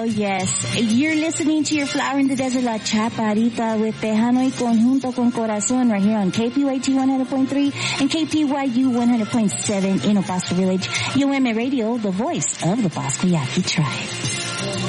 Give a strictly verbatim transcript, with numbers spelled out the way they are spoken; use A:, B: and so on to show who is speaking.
A: yes. You're listening to your Flower in the Desert La Chaparita with Tejano y Conjunto con Corazón right here on K P Y T one hundred point three and K P Y U one hundred point seven in El Paso Village. U M Radio, the voice of the Bosco Yaqui tribe.